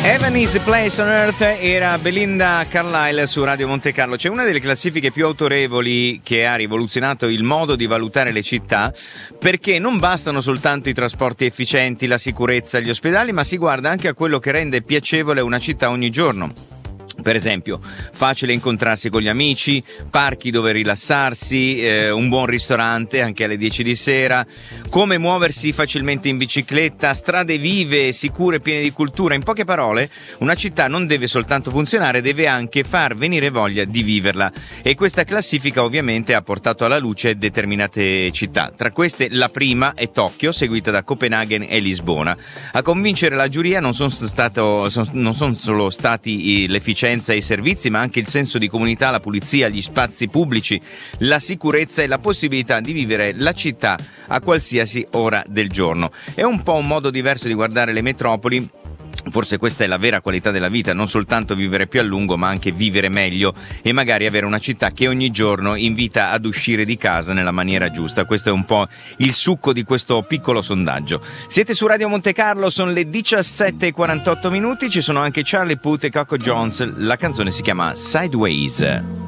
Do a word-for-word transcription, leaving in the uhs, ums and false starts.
Heaven is a Place on Earth era Belinda Carlisle su Radio Monte Carlo. C'è una delle classifiche più autorevoli che ha rivoluzionato il modo di valutare le città, perché non bastano soltanto i trasporti efficienti, la sicurezza, gli ospedali, ma si guarda anche a quello che rende piacevole una città ogni giorno. Per esempio, facile incontrarsi con gli amici, parchi dove rilassarsi, eh, un buon ristorante anche alle dieci di sera, come muoversi facilmente in bicicletta, strade vive, sicure, piene di cultura. In poche parole, una città non deve soltanto funzionare, deve anche far venire voglia di viverla. E questa classifica ovviamente ha portato alla luce determinate città. Tra queste la prima è Tokyo, seguita da Copenaghen e Lisbona. A convincere la giuria non sono stato, son, non sono solo stati l'efficienza e i servizi, ma anche il senso di comunità, la pulizia, gli spazi pubblici, la sicurezza e la possibilità di vivere la città a qualsiasi ora del giorno. È un po' un modo diverso di guardare le metropoli. Forse questa è la vera qualità della vita, non soltanto vivere più a lungo, ma anche vivere meglio e magari avere una città che ogni giorno invita ad uscire di casa nella maniera giusta. Questo è un po' il succo di questo piccolo sondaggio. Siete su Radio Monte Carlo, sono le diciassette e quarantotto minuti, ci sono anche Charlie Puth e Coco Jones, la canzone si chiama Sideways.